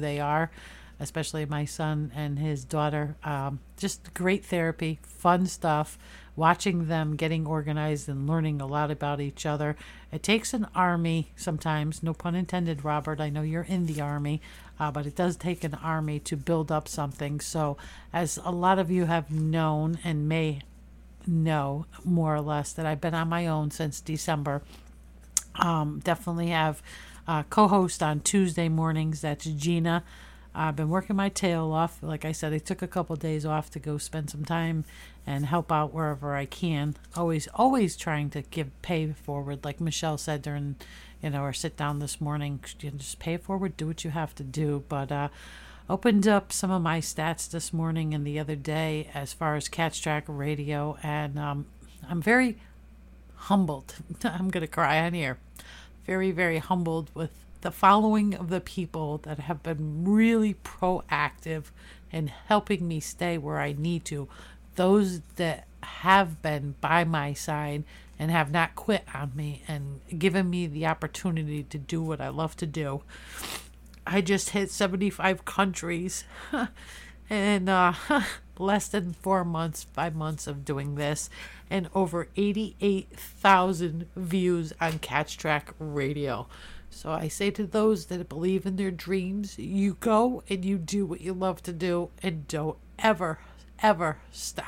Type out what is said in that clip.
they are, especially my son and his daughter. Just great therapy, fun stuff, watching them getting organized and learning a lot about each other. It takes an army sometimes, no pun intended, Robert. I know you're in the army, but it does take an army to build up something. So, as a lot of you have known and may know more or less, that I've been on my own since December. Definitely have co-host on Tuesday mornings. That's Gina. I've been working my tail off. Like I said, I took a couple days off to go spend some time and help out wherever I can. Always trying to pay forward. Like Michelle said during, our sit down this morning, just pay it forward, do what you have to do. But opened up some of my stats this morning and the other day as far as Catch Track Radio, and I'm very humbled. I'm going to cry on here. Very, very humbled with the following of the people that have been really proactive in helping me stay where I need to. Those that have been by my side and have not quit on me and given me the opportunity to do what I love to do. I just hit 75 countries in less than 5 months of doing this, and over 88,000 views on Catch Track Radio. So I say to those that believe in their dreams, you go and you do what you love to do, and don't ever stop.